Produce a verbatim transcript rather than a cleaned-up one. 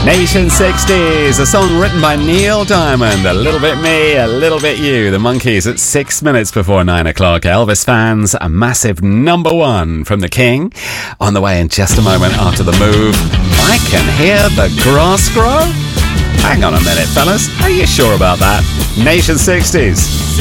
Nation sixties, a song written by Neil Diamond. A little bit me, a little bit you. The Monkees at six minutes before nine o'clock. Elvis fans, a massive number one from the King. On the way in just a moment after the move. I can hear the grass grow. Hang on a minute, fellas. Are you sure about that? Nation sixties.